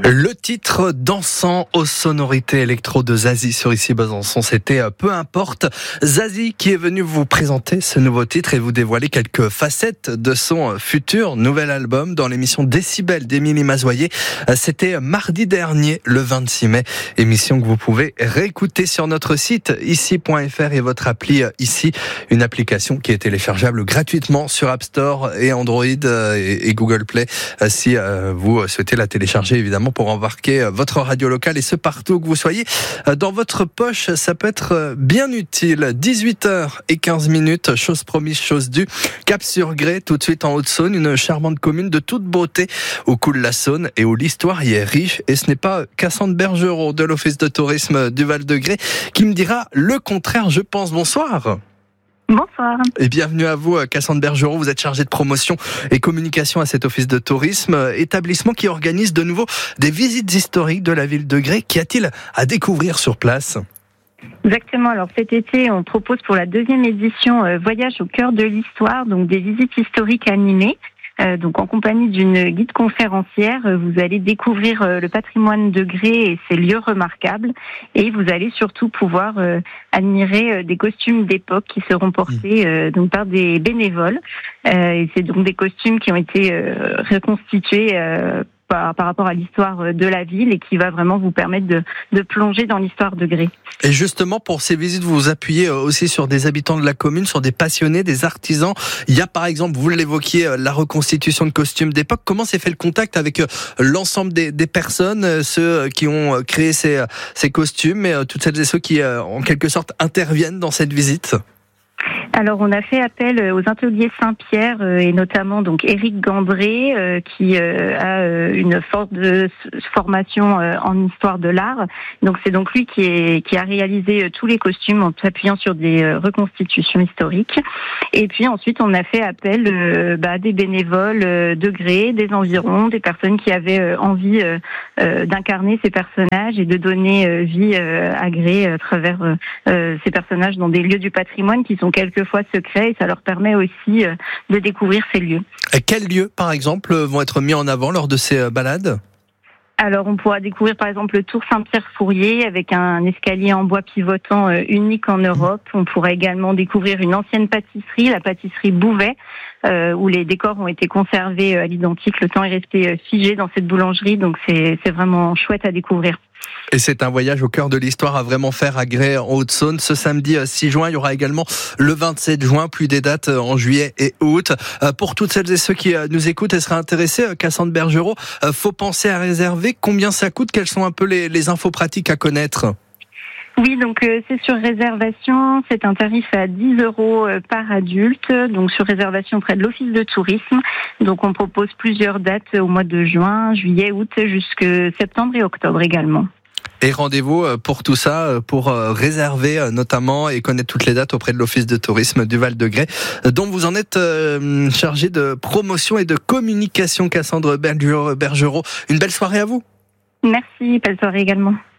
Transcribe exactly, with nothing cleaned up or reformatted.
Le titre dansant aux sonorités électro de Zazie sur Ici Besançon, c'était Peu importe. Zazie qui est venu vous présenter ce nouveau titre et vous dévoiler quelques facettes de son futur nouvel album dans l'émission Décibel d'Émilie Mazoyer. C'était mardi dernier, le vingt-six mai. Émission que vous pouvez réécouter sur notre site ici point f r et votre appli Ici. Une application qui est téléchargeable gratuitement sur App Store et Android et Google Play si vous souhaitez la télécharger évidemment pour embarquer votre radio locale et ce partout que vous soyez. Dans votre poche, ça peut être bien utile. dix-huit heures quinze minutes, chose promise, chose due. Cap sur Gré, tout de suite en Haute-Saône, une charmante commune de toute beauté au cou de la Saône et où l'histoire y est riche. Et ce n'est pas Cassandre Bergerot de l'Office de tourisme du Val-de-Grès qui me dira le contraire, je pense. Bonsoir. Bonsoir. Et bienvenue à vous, Cassandre Bergerot. Vous êtes chargée de promotion et communication à cet office de tourisme, établissement qui organise de nouveau des visites historiques de la ville de Gré. Qu'y a-t-il à découvrir sur place ? Exactement. Alors cet été, on propose pour la deuxième édition euh, Voyage au cœur de l'histoire, donc des visites historiques animées. Euh, donc en compagnie d'une guide conférencière, euh, vous allez découvrir euh, le patrimoine de Gré et ses lieux remarquables, et vous allez surtout pouvoir euh, admirer euh, des costumes d'époque qui seront portés euh, donc par des bénévoles. Euh, et c'est donc des costumes qui ont été euh, reconstitués euh, par, par rapport à l'histoire de la ville et qui va vraiment vous permettre de, de plonger dans l'histoire de Gré. Et justement, pour ces visites, vous vous appuyez aussi sur des habitants de la commune, sur des passionnés, des artisans. Il y a par exemple, vous l'évoquiez, la reconstitution de costumes d'époque. Comment s'est fait le contact avec l'ensemble des, des personnes, ceux qui ont créé ces, ces costumes et toutes celles et ceux qui, en quelque sorte, interviennent dans cette visite ? Alors, on a fait appel aux ateliers Saint-Pierre et notamment donc Éric Gandré euh, qui euh, a euh, une forte de formation euh, en histoire de l'art. Donc, c'est donc lui qui, est, qui a réalisé euh, tous les costumes en s'appuyant sur des euh, reconstitutions historiques. Et puis ensuite, on a fait appel euh, bah, à des bénévoles euh, de Gré, des environs, des personnes qui avaient euh, envie euh, euh, d'incarner ces personnages et de donner euh, vie euh, à Gré à travers euh, ces personnages dans des lieux du patrimoine qui sont quelques fois secrets, et ça leur permet aussi euh, de découvrir ces lieux. Et quels lieux, par exemple, vont être mis en avant lors de ces balades ? Alors, on pourra découvrir par exemple le Tour Saint-Pierre-Fourier avec un escalier en bois pivotant euh, unique en Europe. On pourra également découvrir une ancienne pâtisserie, la pâtisserie Bouvet, euh, où les décors ont été conservés euh, à l'identique. Le temps est resté euh, figé dans cette boulangerie, donc c'est, c'est vraiment chouette à découvrir. Et c'est un voyage au cœur de l'histoire à vraiment faire à Gré en Haute-Saône. Ce samedi six juin, il y aura également le vingt-sept juin, puis des dates en juillet et août. Pour toutes celles et ceux qui nous écoutent et seraient intéressés, Cassandre Bergerot, faut penser à réserver. Combien ça coûte ? Quelles sont un peu les, les infos pratiques à connaître ? Oui, donc euh, c'est sur réservation, c'est un tarif à dix euros par adulte, donc sur réservation auprès de l'Office de tourisme. Donc on propose plusieurs dates au mois de juin, juillet, août, jusque septembre et octobre également. Et rendez-vous pour tout ça, pour réserver notamment et connaître toutes les dates auprès de l'Office de tourisme du Val-de-Grès, dont vous en êtes chargé de promotion et de communication, Cassandre Bergerot. Une belle soirée à vous. Merci, belle soirée également.